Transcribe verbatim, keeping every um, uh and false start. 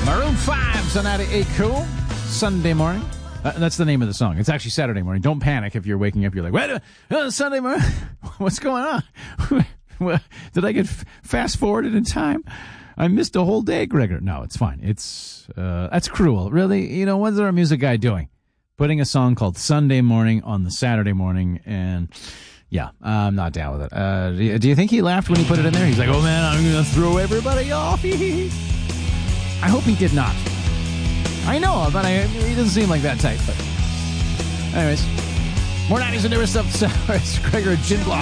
Maroon five's on ninety-eight Cool. Sunday morning. Uh, that's the name of the song. It's actually Saturday morning. Don't panic if you're waking up. You're like, wait, uh, uh, Sunday morning? What's going on? Did I get f- fast forwarded in time? I missed a whole day, Gregor. No, it's fine. It's uh, that's cruel. Really? You know, what's our music guy doing? Putting a song called Sunday Morning on the Saturday morning, and yeah, I'm not down with it. Uh, do, you, do you think he laughed when he put it in there? He's like, oh man, I'm going to throw everybody off. I hope he did not. I know, but I, he doesn't seem like that type. But anyways, more nineties and newer stuff. So it's Gregor Gin Blossom.